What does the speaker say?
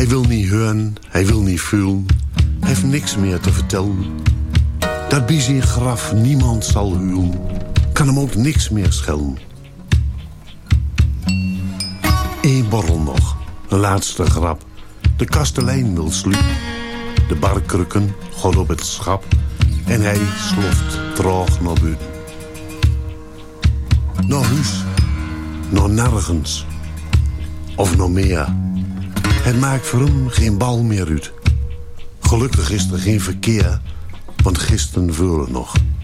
Hij wil niet horen, hij wil niet voelen. Hij heeft niks meer te vertellen. Dat bij zijn graf niemand zal huilen. Kan hem ook niks meer schelen. Eén borrel nog, een laatste grap. De kastelein wil sluiten. De barkrukken God op het schap. En hij sloft traag naar buiten. Naar huis, naar nergens. Of nog meer. Het maakt voor hem geen bal meer uit. Gelukkig is er geen verkeer, want gisteren voelde nog.